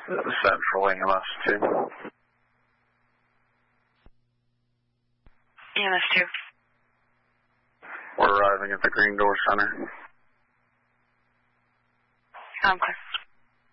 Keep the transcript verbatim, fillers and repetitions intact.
Central E M S two. E M S two. We're arriving at the Green Door Center. I'm clear.